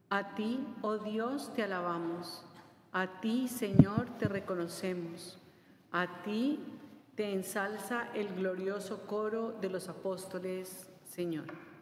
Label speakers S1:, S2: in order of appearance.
S1: A ti, oh Dios, te alabamos. A ti, Señor, te reconocemos. A ti te ensalza el glorioso coro de los apóstoles, Señor.